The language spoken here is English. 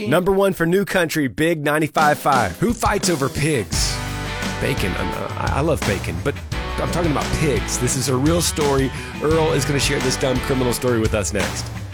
Number one for New Country, Big 95.5. Who fights over pigs? Bacon. I love bacon, but I'm talking about pigs. This is a real story. Earl is going to share this dumb criminal story with us next.